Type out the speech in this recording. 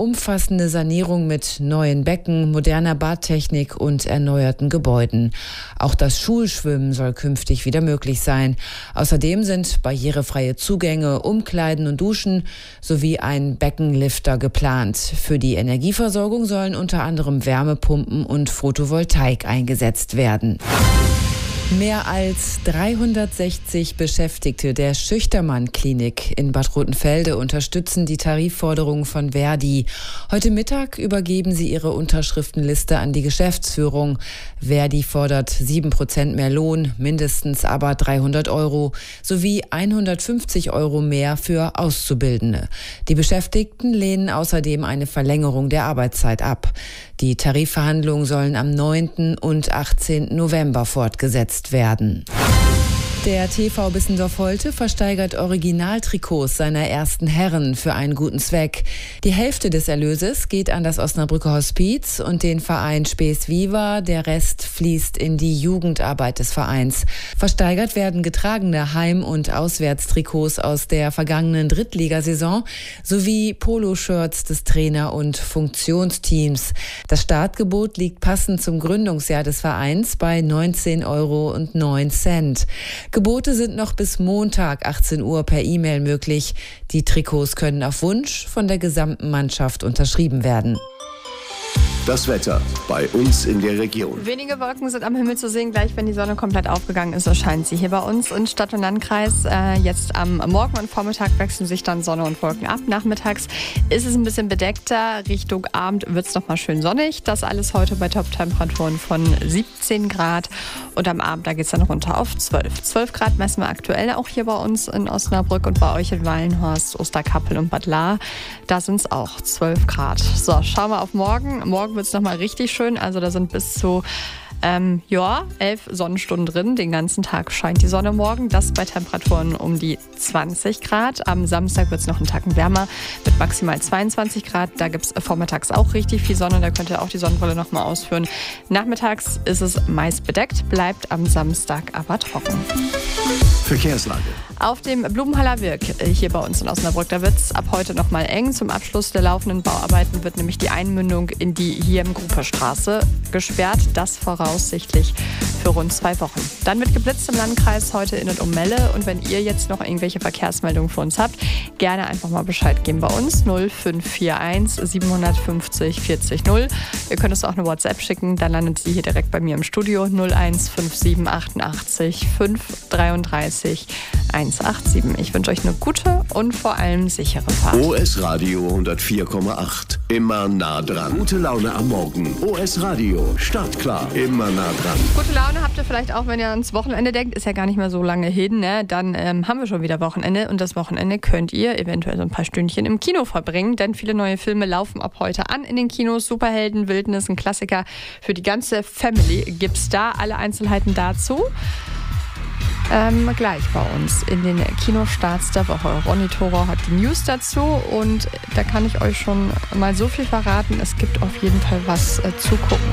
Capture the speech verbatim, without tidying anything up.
umfassende Sanierung mit neuen Becken, moderner Badtechnik und erneuerten Gebäuden. Auch das Schulschwimmen soll künftig wieder möglich sein. Außerdem sind barrierefreie Zugänge, Umkleiden und Duschen sowie ein Beckenlifter geplant. Für die Energieversorgung sollen unter anderem Wärmepumpen und Photovoltaik eingesetzt werden. Mehr als dreihundertsechzig Beschäftigte der Schüchtermann-Klinik in Bad Rotenfelde unterstützen die Tarifforderungen von Verdi. Heute Mittag übergeben sie ihre Unterschriftenliste an die Geschäftsführung. Verdi fordert sieben Prozent mehr Lohn, mindestens aber dreihundert Euro, sowie hundertfünfzig Euro mehr für Auszubildende. Die Beschäftigten lehnen außerdem eine Verlängerung der Arbeitszeit ab. Die Tarifverhandlungen sollen am neunten und achtzehnten November fortgesetzt werden. Der T V Bissendorf-Holte versteigert Originaltrikots seiner ersten Herren für einen guten Zweck. Die Hälfte des Erlöses geht an das Osnabrücker Hospiz und den Verein Spes Viva. Der Rest fließt in die Jugendarbeit des Vereins. Versteigert werden getragene Heim- und Auswärtstrikots aus der vergangenen Drittligasaison sowie Poloshirts des Trainer- und Funktionsteams. Das Startgebot liegt passend zum Gründungsjahr des Vereins bei neunzehn Euro und neun Cent. Gebote sind noch bis Montag achtzehn Uhr per E-Mail möglich. Die Trikots können auf Wunsch von der gesamten Mannschaft unterschrieben werden. Das Wetter bei uns in der Region. Wenige Wolken sind am Himmel zu sehen. Gleich, wenn die Sonne komplett aufgegangen ist, erscheint sie hier bei uns in Stadt und Landkreis. Äh, jetzt am Morgen und Vormittag wechseln sich dann Sonne und Wolken ab. Nachmittags ist es ein bisschen bedeckter. Richtung Abend wird es nochmal schön sonnig. Das alles heute bei Top-Temperaturen von siebzehn Grad. Und am Abend, da geht es dann runter auf zwölf. zwölf Grad messen wir aktuell auch hier bei uns in Osnabrück und bei euch in Wallenhorst, Osterkappel und Bad Lahr. Da sind es auch zwölf Grad. So, schauen wir auf morgen. Morgen wird es nochmal richtig schön. Also da sind bis zu ähm, ja, elf Sonnenstunden drin. Den ganzen Tag scheint die Sonne morgen. Das bei Temperaturen um die zwanzig Grad. Am Samstag wird es noch einen Tacken wärmer mit maximal zweiundzwanzig Grad. Da gibt es vormittags auch richtig viel Sonne. Da könnt ihr auch die Sonnenbrille nochmal ausführen. Nachmittags ist es meist bedeckt, bleibt am Samstag aber trocken. Verkehrslage. Auf dem Blumenhaller Wirk hier bei uns in Osnabrück, da wird es ab heute noch mal eng. Zum Abschluss der laufenden Bauarbeiten wird nämlich die Einmündung in die Hiem-Gruppe-Straße gesperrt. Das voraussichtlich für rund zwei Wochen. Dann wird geblitzt im Landkreis heute in und um Melle. Und wenn ihr jetzt noch irgendwelche Verkehrsmeldungen für uns habt, gerne einfach mal Bescheid geben bei uns. null fünf vier eins sieben fünf null vierzig null. Ihr könnt uns auch eine WhatsApp schicken, dann landet sie hier direkt bei mir im Studio. null eins fünf sieben achtundachtzig fünf dreiunddreißig hundertsiebenundachtzig. Ich wünsche euch eine gute und vor allem sichere Fahrt. O S Radio hundertvier Komma acht. Immer nah dran. Gute Laune am Morgen. O S Radio. Startklar. Immer nah dran. Gute Laune habt ihr vielleicht auch, wenn ihr ans Wochenende denkt. Ist ja gar nicht mehr so lange hin. Ne? Dann ähm, haben wir schon wieder Wochenende. Und das Wochenende könnt ihr eventuell so ein paar Stündchen im Kino verbringen. Denn viele neue Filme laufen ab heute an in den Kinos. Superhelden, Wildnis, ein Klassiker für die ganze Family gibt's da. Alle Einzelheiten dazu. Ähm, gleich bei uns in den Kinostarts der Woche. Ronny Thoro hat die News dazu und da kann ich euch schon mal so viel verraten. Es gibt auf jeden Fall was äh, zu gucken.